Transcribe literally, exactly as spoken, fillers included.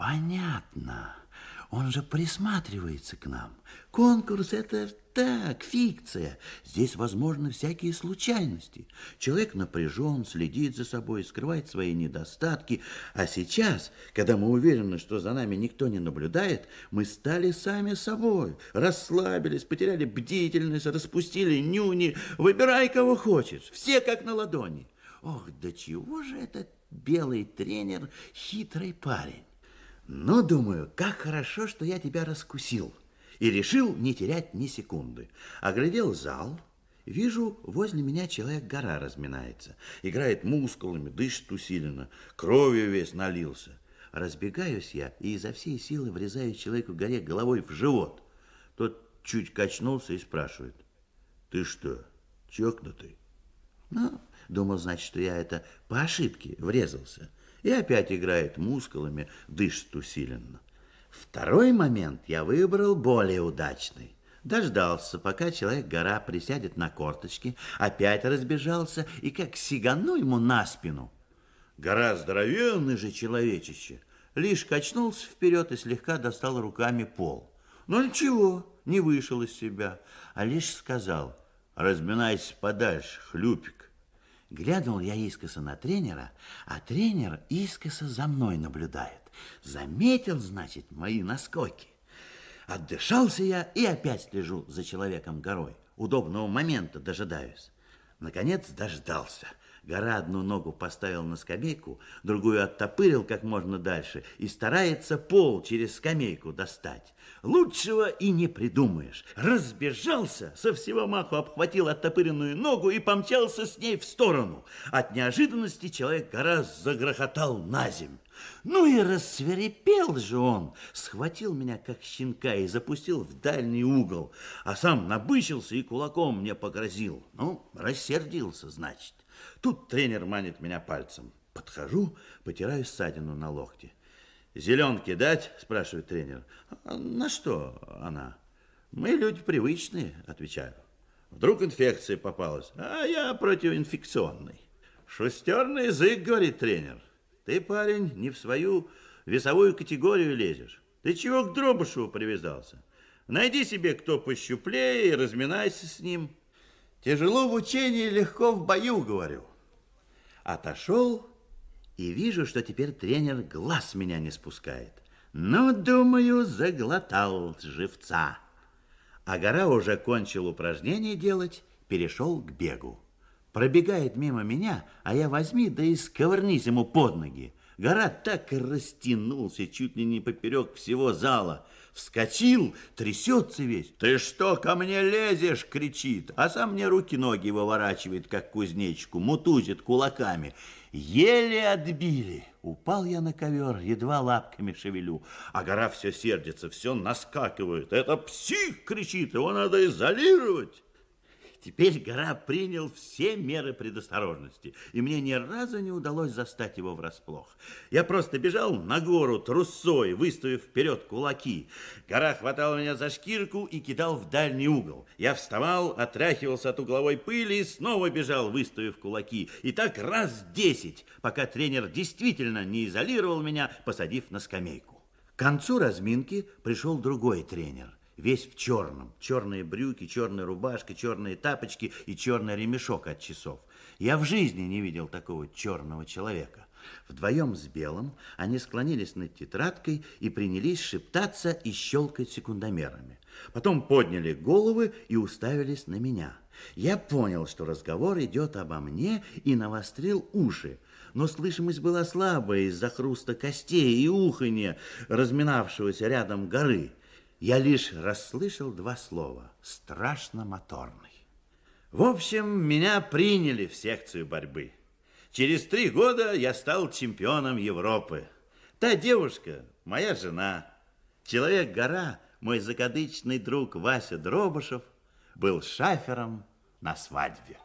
Понятно. Он же присматривается к нам. Конкурс – это так, фикция. Здесь возможны всякие случайности. Человек напряжен, следит за собой, скрывает свои недостатки. А сейчас, когда мы уверены, что за нами никто не наблюдает, мы стали сами собой. Расслабились, потеряли бдительность, распустили нюни. Выбирай, кого хочешь. Все как на ладони. Ох, да чего же этот белый тренер хитрый парень. Ну, думаю, как хорошо, что я тебя раскусил. И решил не терять ни секунды. Оглядел зал. Вижу, возле меня человек-гора разминается. Играет мускулами, дышит усиленно. Кровью весь налился. Разбегаюсь я и изо всей силы врезаю человеку-горе головой в живот. Тот чуть качнулся и спрашивает: ты что, чокнутый? Ну, думал, значит, что я это по ошибке врезался. И опять играет мускулами, дышит усиленно. Второй момент я выбрал более удачный. Дождался, пока человек-гора присядет на корточки, опять разбежался и как сигану ему на спину. Гора здоровенный же человечище, лишь качнулся вперед и слегка достал руками пол. Но ничего, не вышел из себя, а лишь сказал: разминайся подальше, хлюпик. Глянул я искоса на тренера, а тренер искоса за мной наблюдает. Заметил, значит, мои наскоки. Отдышался я и опять слежу за человеком-горой. Удобного момента дожидаюсь. Наконец дождался. Гора одну ногу поставил на скамейку, другую оттопырил как можно дальше и старается пол через скамейку достать. Лучшего и не придумаешь. Разбежался, со всего маху обхватил оттопыренную ногу и помчался с ней в сторону. От неожиданности человек-гора загрохотал наземь. Ну и рассвирепел же он, схватил меня как щенка и запустил в дальний угол, а сам набычился и кулаком мне погрозил. Ну, рассердился, значит. Тут тренер манит меня пальцем. Подхожу, потираю ссадину на локте. «Зеленки дать?» – спрашивает тренер. «А на что она?» «Мы люди привычные», – отвечаю. «Вдруг инфекция попалась, а я противоинфекционный». «Шустерный язык», – говорит тренер. «Ты, парень, не в свою весовую категорию лезешь. Ты чего к Дробышеву привязался? Найди себе кто пощуплее и разминайся с ним». «Тяжело в учении, легко в бою», — говорю. Отошел и вижу, что теперь тренер глаз меня не спускает. Ну, думаю, заглотал живца. А гора уже кончил упражнение делать, перешел к бегу. Пробегает мимо меня, а я возьми, да и сковырнись ему под ноги. Гора так и растянулся, чуть ли не поперек всего зала. Вскочил, трясется весь. «Ты что, ко мне лезешь?» — кричит. А сам мне руки-ноги выворачивает, как кузнечику, мутузит кулаками. Еле отбили. Упал я на ковер, едва лапками шевелю. А гора все сердится, все наскакивает. «Это псих!» — кричит, его надо изолировать. Теперь гора принял все меры предосторожности, и мне ни разу не удалось застать его врасплох. Я просто бежал на гору трусой, выставив вперед кулаки. Гора хватал меня за шкирку и кидал в дальний угол. Я вставал, отряхивался от угловой пыли и снова бежал, выставив кулаки. И так раз десять, пока тренер действительно не изолировал меня, посадив на скамейку. К концу разминки пришел другой тренер. Весь в черном. Черные брюки, черная рубашка, черные тапочки и черный ремешок от часов. Я в жизни не видел такого черного человека. Вдвоем с белым они склонились над тетрадкой и принялись шептаться и щелкать секундомерами. Потом подняли головы и уставились на меня. Я понял, что разговор идет обо мне, и навострил уши. Но слышимость была слабая из-за хруста костей и уханья разминавшегося рядом горы. Я лишь расслышал два слова: страшно моторный. В общем, меня приняли в секцию борьбы. Через три года я стал чемпионом Европы. Та девушка – моя жена. Человек-гора, мой закадычный друг Вася Дробышев, был шафером на свадьбе.